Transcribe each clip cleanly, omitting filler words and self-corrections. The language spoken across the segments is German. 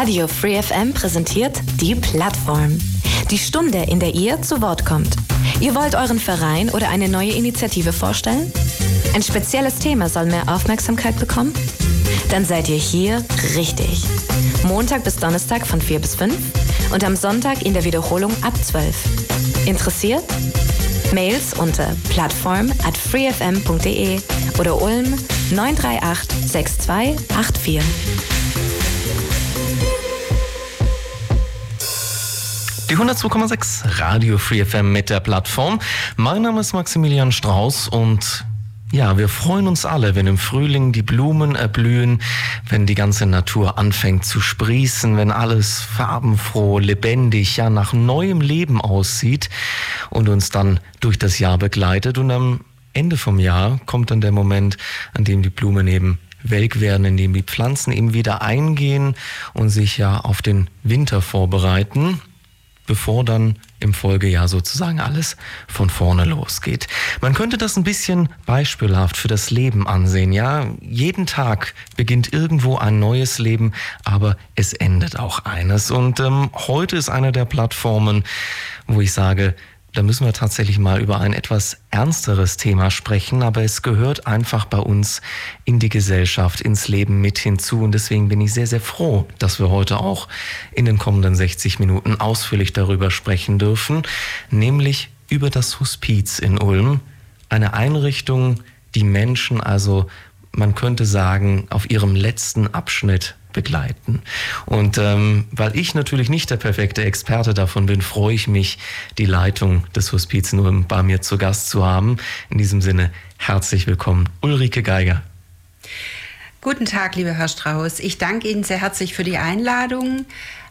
Radio Free FM präsentiert die Plattform. Die Stunde, in der ihr zu Wort kommt. Ihr wollt euren Verein oder eine neue Initiative vorstellen? Ein spezielles Thema soll mehr Aufmerksamkeit bekommen? Dann seid ihr hier richtig. Montag bis Donnerstag von 4 bis 5 und am Sonntag in der Wiederholung ab 12. Interessiert? Mails unter plattform@freefm.de oder Ulm 938 6284. Die 102,6 Radio Free FM mit der Plattform. Mein Name ist Maximilian Strauß und ja, wir freuen uns alle, wenn im Frühling die Blumen erblühen, wenn die ganze Natur anfängt zu sprießen, wenn alles farbenfroh, lebendig, ja nach neuem Leben aussieht und uns dann durch das Jahr begleitet. Und am Ende vom Jahr kommt dann der Moment, an dem die Blumen eben welk werden, in dem die Pflanzen eben wieder eingehen und sich ja auf den Winter vorbereiten, bevor dann im Folgejahr sozusagen alles von vorne losgeht. Man könnte das ein bisschen beispielhaft für das Leben ansehen. Ja, jeden Tag beginnt irgendwo ein neues Leben, aber es endet auch eines. Und heute ist eine der Plattformen, wo ich sage, da müssen wir tatsächlich mal über ein etwas ernsteres Thema sprechen, aber es gehört einfach bei uns in die Gesellschaft, ins Leben mit hinzu. Und deswegen bin ich sehr, sehr froh, dass wir heute auch in den kommenden 60 Minuten ausführlich darüber sprechen dürfen, nämlich über das Hospiz in Ulm. Eine Einrichtung, die Menschen, also man könnte sagen, auf ihrem letzten Abschnitt begleiten. Und weil ich natürlich nicht der perfekte Experte davon bin, freue ich mich, die Leitung des Hospiz in Ulm bei mir zu Gast zu haben. In diesem Sinne, herzlich willkommen, Ulrike Geiger. Guten Tag, lieber Herr Strauß. Ich danke Ihnen sehr herzlich für die Einladung.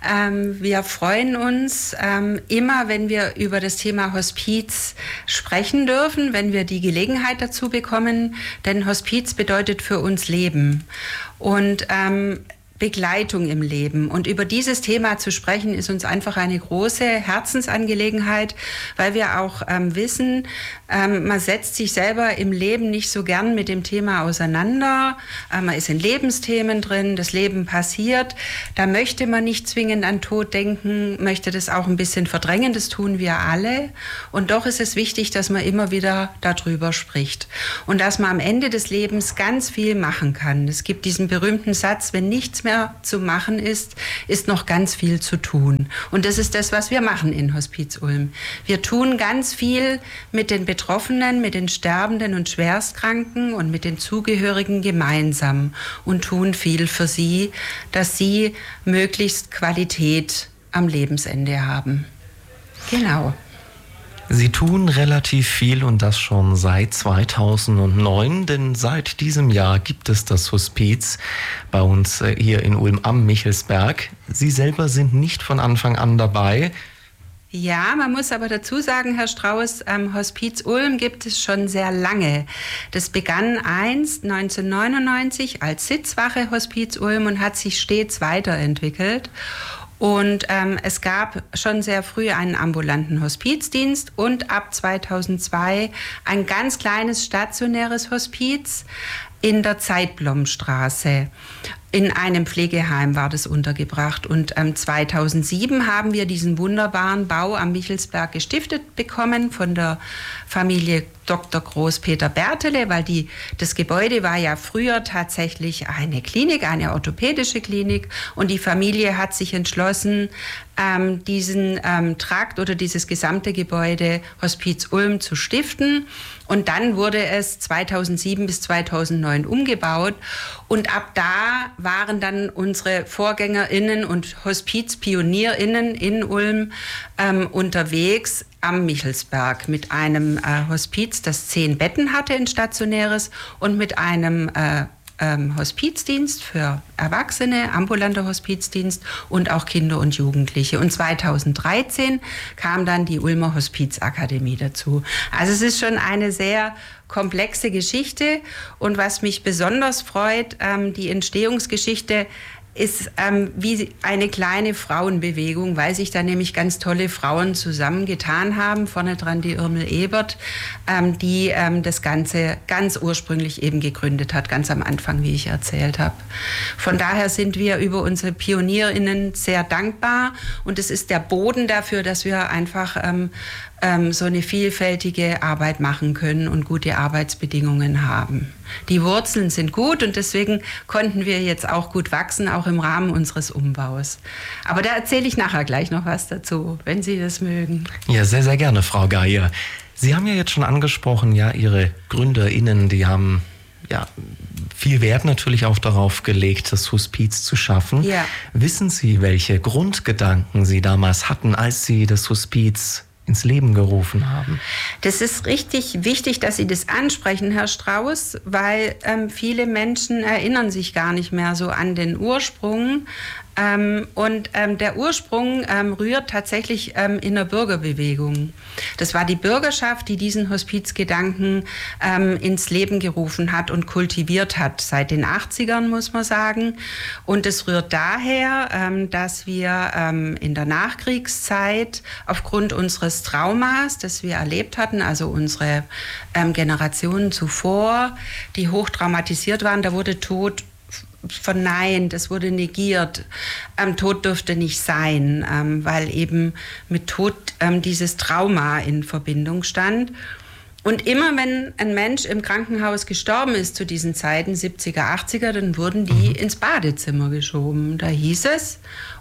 Wir freuen uns immer, wenn wir über das Thema Hospiz sprechen dürfen, wenn wir die Gelegenheit dazu bekommen, denn Hospiz bedeutet für uns Leben und Begleitung im Leben. Und über dieses Thema zu sprechen, ist uns einfach eine große Herzensangelegenheit, weil wir auch wissen, man setzt sich selber im Leben nicht so gern mit dem Thema auseinander. Man ist in Lebensthemen drin, das Leben passiert. Da möchte man nicht zwingend an Tod denken, möchte das auch ein bisschen verdrängen, das tun wir alle. Und doch ist es wichtig, dass man immer wieder darüber spricht. Und dass man am Ende des Lebens ganz viel machen kann. Es gibt diesen berühmten Satz, wenn nichts mehr zu machen ist, ist noch ganz viel zu tun. Und das ist das, was wir machen in Hospiz Ulm. Wir tun ganz viel mit den Betroffenen, mit den Sterbenden und Schwerstkranken und mit den Zugehörigen gemeinsam und tun viel für sie, dass sie möglichst Qualität am Lebensende haben. Genau. Sie tun relativ viel und das schon seit 2009, denn seit diesem Jahr gibt es das Hospiz bei uns hier in Ulm am Michelsberg. Sie selber sind nicht von Anfang an dabei. Ja, man muss aber dazu sagen, Herr Strauß, Hospiz Ulm gibt es schon sehr lange. Das begann einst 1999 als Sitzwache Hospiz Ulm und hat sich stets weiterentwickelt. Und es gab schon sehr früh einen ambulanten Hospizdienst und ab 2002 ein ganz kleines stationäres Hospiz in der Zeitblomstraße. In einem Pflegeheim war das untergebracht. Und 2007 haben wir diesen wunderbaren Bau am Michelsberg gestiftet bekommen von der Familie Dr. Groß-Peter Bertele, weil das Gebäude war ja früher tatsächlich eine Klinik, eine orthopädische Klinik. Und die Familie hat sich entschlossen, diesen Trakt oder dieses gesamte Gebäude Hospiz Ulm zu stiften. Und dann wurde es 2007 bis 2009 umgebaut. Und ab da waren dann unsere VorgängerInnen und HospizpionierInnen in Ulm unterwegs am Michelsberg mit einem Hospiz, das 10 Betten hatte, ein stationäres, und mit einem Hospizdienst für Erwachsene, ambulanter Hospizdienst und auch Kinder und Jugendliche. Und 2013 kam dann die Ulmer Hospizakademie dazu. Also es ist schon eine sehr komplexe Geschichte. Und was mich besonders freut, die Entstehungsgeschichte ist wie eine kleine Frauenbewegung, weil sich da nämlich ganz tolle Frauen zusammengetan haben. Vorne dran die Irmel Ebert, die das Ganze ganz ursprünglich eben gegründet hat, ganz am Anfang, wie ich erzählt habe. Von daher sind wir über unsere PionierInnen sehr dankbar und es ist der Boden dafür, dass wir einfach so eine vielfältige Arbeit machen können und gute Arbeitsbedingungen haben. Die Wurzeln sind gut und deswegen konnten wir jetzt auch gut wachsen, auch im Rahmen unseres Umbaus. Aber da erzähle ich nachher gleich noch was dazu, wenn Sie das mögen. Ja, sehr, sehr gerne, Frau Geier. Sie haben ja jetzt schon angesprochen, ja, Ihre GründerInnen, die haben ja viel Wert natürlich auch darauf gelegt, das Hospiz zu schaffen. Ja. Wissen Sie, welche Grundgedanken Sie damals hatten, als Sie das Hospiz ins Leben gerufen haben? Das ist richtig wichtig, dass Sie das ansprechen, Herr Strauß, weil viele Menschen erinnern sich gar nicht mehr so an den Ursprung. Der Ursprung rührt tatsächlich in der Bürgerbewegung. Das war die Bürgerschaft, die diesen Hospizgedanken ins Leben gerufen hat und kultiviert hat, seit den 80ern, muss man sagen. Und es rührt daher, dass wir in der Nachkriegszeit aufgrund unseres Traumas, das wir erlebt hatten, also unsere Generationen zuvor, die hochtraumatisiert waren, da wurde Tod verneint, es wurde negiert. Tod dürfte nicht sein, weil eben mit Tod dieses Trauma in Verbindung stand. Und immer wenn ein Mensch im Krankenhaus gestorben ist zu diesen Zeiten, 70er, 80er, dann wurden die ins Badezimmer geschoben. Da hieß es,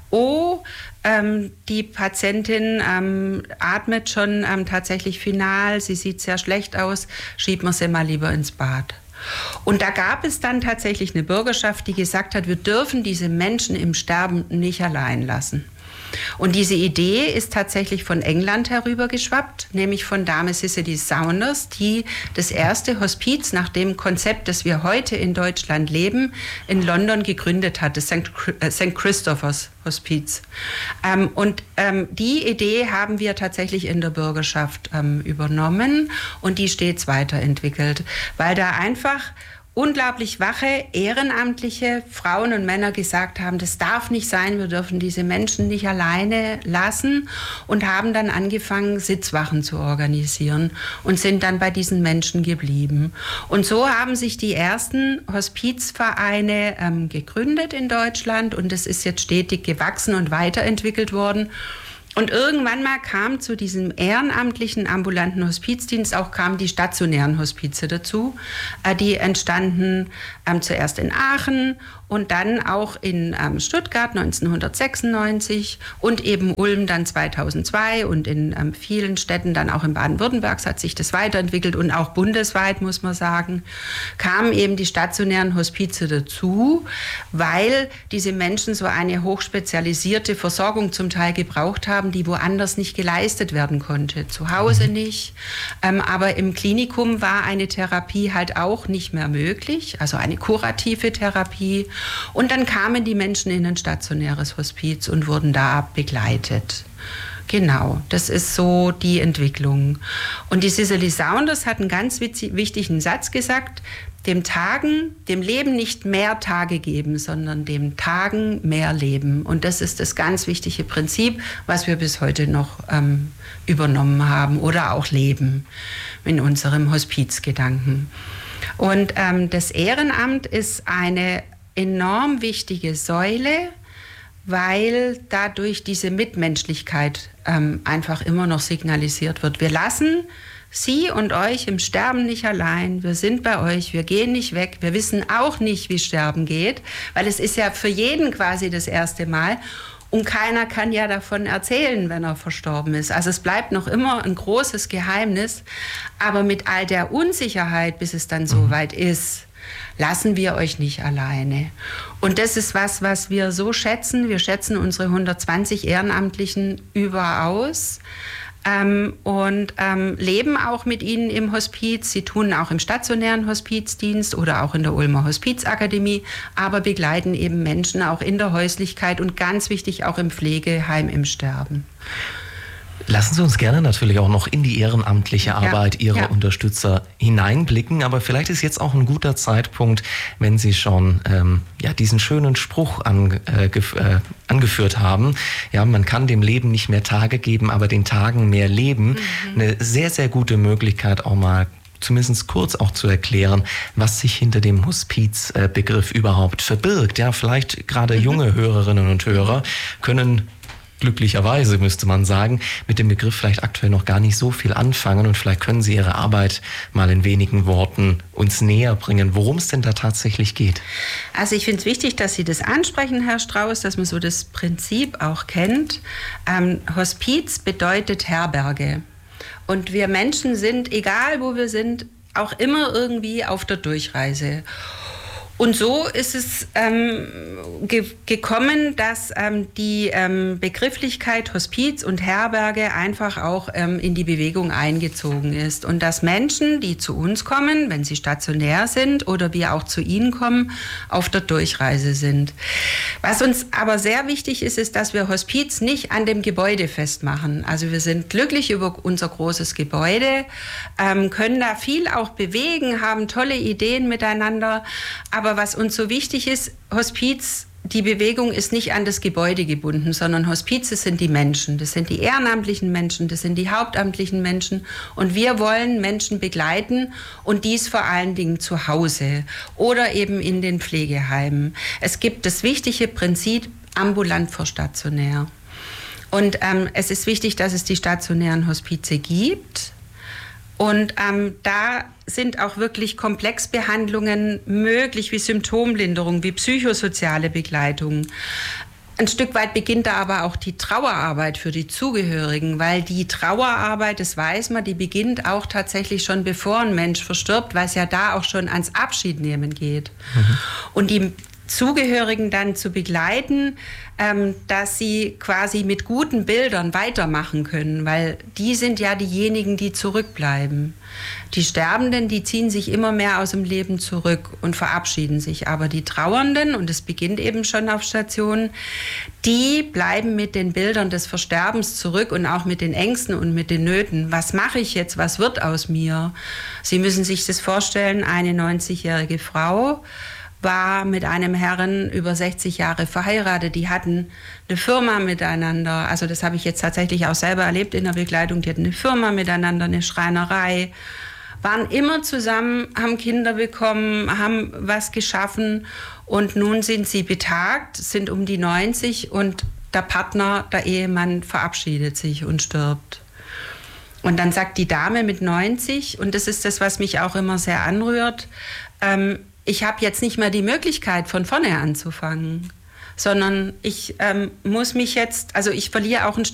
die Patientin atmet schon tatsächlich final, sie sieht sehr schlecht aus, schieben wir sie mal lieber ins Bad. Und da gab es dann tatsächlich eine Bürgerschaft, die gesagt hat, wir dürfen diese Menschen im Sterben nicht allein lassen. Und diese Idee ist tatsächlich von England herübergeschwappt, nämlich von Dame Cicely Saunders, die das erste Hospiz nach dem Konzept, das wir heute in Deutschland leben, in London gegründet hat, das St. Christophers Hospiz. Die Idee haben wir tatsächlich in der Bürgerschaft übernommen und die stets weiterentwickelt, weil da einfach unglaublich wache, ehrenamtliche Frauen und Männer gesagt haben, das darf nicht sein, wir dürfen diese Menschen nicht alleine lassen und haben dann angefangen, Sitzwachen zu organisieren und sind dann bei diesen Menschen geblieben. Und so haben sich die ersten Hospizvereine gegründet in Deutschland und es ist jetzt stetig gewachsen und weiterentwickelt worden. Und irgendwann mal kam zu diesem ehrenamtlichen ambulanten Hospizdienst kamen die stationären Hospize dazu. Die entstanden zuerst in Aachen und dann auch in Stuttgart 1996 und eben Ulm dann 2002 und in vielen Städten dann auch in Baden-Württemberg hat sich das weiterentwickelt und auch bundesweit, muss man sagen, kamen eben die stationären Hospize dazu, weil diese Menschen so eine hochspezialisierte Versorgung zum Teil gebraucht haben, die woanders nicht geleistet werden konnte. Zu Hause nicht, aber im Klinikum war eine Therapie halt auch nicht mehr möglich, also eine kurative Therapie. Und dann kamen die Menschen in ein stationäres Hospiz und wurden da begleitet. Genau, das ist so die Entwicklung. Und die Cicely Saunders hat einen ganz wichtigen Satz gesagt, dem Leben nicht mehr Tage geben, sondern dem Tagen mehr Leben. Und das ist das ganz wichtige Prinzip, was wir bis heute noch übernommen haben oder auch leben in unserem Hospizgedanken. Und das Ehrenamt ist eine enorm wichtige Säule, weil dadurch diese Mitmenschlichkeit einfach immer noch signalisiert wird. Wir lassen Sie und euch im Sterben nicht allein. Wir sind bei euch, wir gehen nicht weg. Wir wissen auch nicht, wie Sterben geht, weil es ist ja für jeden quasi das erste Mal. Und keiner kann ja davon erzählen, wenn er verstorben ist. Also es bleibt noch immer ein großes Geheimnis. Aber mit all der Unsicherheit, bis es dann soweit ist, lassen wir euch nicht alleine. Und das ist was wir so schätzen. Wir schätzen unsere 120 Ehrenamtlichen überaus. Und leben auch mit ihnen im Hospiz. Sie tun auch im stationären Hospizdienst oder auch in der Ulmer Hospizakademie, aber begleiten eben Menschen auch in der Häuslichkeit und ganz wichtig auch im Pflegeheim im Sterben. Lassen Sie uns gerne natürlich auch noch in die ehrenamtliche Arbeit Ihrer Unterstützer hineinblicken, aber vielleicht ist jetzt auch ein guter Zeitpunkt, wenn Sie schon diesen schönen Spruch angeführt haben. Ja, man kann dem Leben nicht mehr Tage geben, aber den Tagen mehr Leben. Eine sehr, sehr gute Möglichkeit, auch mal zumindest kurz auch zu erklären, was sich hinter dem Hospizbegriff überhaupt verbirgt. Ja, vielleicht gerade junge Hörerinnen und Hörer können glücklicherweise, müsste man sagen, mit dem Begriff vielleicht aktuell noch gar nicht so viel anfangen und vielleicht können Sie Ihre Arbeit mal in wenigen Worten uns näher bringen, worum es denn da tatsächlich geht. Also ich finde es wichtig, dass Sie das ansprechen, Herr Strauß, dass man so das Prinzip auch kennt. Hospiz bedeutet Herberge. Und wir Menschen sind, egal wo wir sind, auch immer irgendwie auf der Durchreise. Und so ist es gekommen, dass die Begrifflichkeit Hospiz und Herberge einfach auch in die Bewegung eingezogen ist. Und dass Menschen, die zu uns kommen, wenn sie stationär sind oder wir auch zu ihnen kommen, auf der Durchreise sind. Was uns aber sehr wichtig ist, ist, dass wir Hospiz nicht an dem Gebäude festmachen. Also wir sind glücklich über unser großes Gebäude, können da viel auch bewegen, haben tolle Ideen miteinander. Aber was uns so wichtig ist, Hospiz, die Bewegung ist nicht an das Gebäude gebunden, sondern Hospize sind die Menschen. Das sind die ehrenamtlichen Menschen, das sind die hauptamtlichen Menschen. Und wir wollen Menschen begleiten und dies vor allen Dingen zu Hause oder eben in den Pflegeheimen. Es gibt das wichtige Prinzip ambulant vor stationär. Und es ist wichtig, dass es die stationären Hospize gibt. Und da sind auch wirklich Komplexbehandlungen möglich, wie Symptomlinderung, wie psychosoziale Begleitung. Ein Stück weit beginnt da aber auch die Trauerarbeit für die Zugehörigen, weil die Trauerarbeit, das weiß man, die beginnt auch tatsächlich schon bevor ein Mensch verstirbt, weil es ja da auch schon ans Abschiednehmen geht. Und die Zugehörigen dann zu begleiten, dass sie quasi mit guten Bildern weitermachen können, weil die sind ja diejenigen, die zurückbleiben. Die Sterbenden, die ziehen sich immer mehr aus dem Leben zurück und verabschieden sich. Aber die Trauernden, und es beginnt eben schon auf Stationen, die bleiben mit den Bildern des Versterbens zurück und auch mit den Ängsten und mit den Nöten. Was mache ich jetzt? Was wird aus mir? Sie müssen sich das vorstellen, eine 90-jährige Frau war mit einem Herrn über 60 Jahre verheiratet. Die hatten eine Firma miteinander. Also das habe ich jetzt tatsächlich auch selber erlebt in der Begleitung. Die hatten eine Firma miteinander, eine Schreinerei, waren immer zusammen, haben Kinder bekommen, haben was geschaffen. Und nun sind sie betagt, sind um die 90 und der Partner, der Ehemann verabschiedet sich und stirbt. Und dann sagt die Dame mit 90, und das ist das, was mich auch immer sehr anrührt, ich habe jetzt nicht mehr die Möglichkeit, von vorne anzufangen, sondern ich muss mich jetzt, also ich verliere auch ein